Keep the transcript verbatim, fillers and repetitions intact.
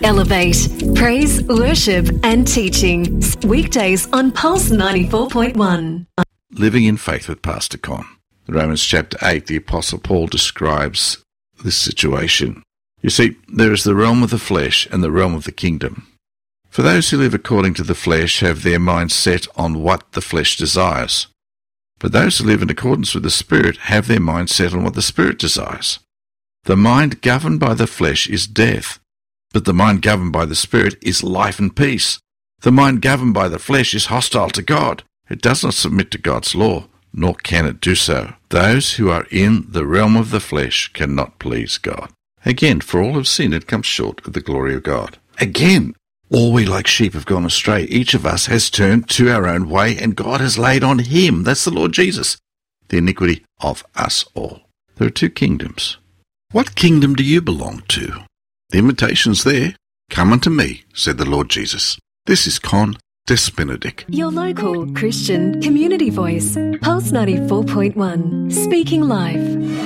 Elevate, praise, worship and teaching. Weekdays on Pulse ninety-four point one. Living in faith with Pastor Con. Romans chapter eight, the Apostle Paul describes this situation. You see, there is the realm of the flesh and the realm of the kingdom. For those who live according to the flesh have their mind set on what the flesh desires. But those who live in accordance with the Spirit have their mind set on what the Spirit desires. The mind governed by the flesh is death, but the mind governed by the Spirit is life and peace. The mind governed by the flesh is hostile to God. It does not submit to God's law, nor can it do so. Those who are in the realm of the flesh cannot please God. Again, for all have sinned and come short of the glory of God. Again, all we like sheep have gone astray. Each of us has turned to our own way, and God has laid on him, that's the Lord Jesus, the iniquity of us all. There are two kingdoms. What kingdom do you belong to? The invitation's there. Come unto me, said the Lord Jesus. This is Con Despinadic. Your local Christian community voice. Pulse ninety-four point one. Speaking life.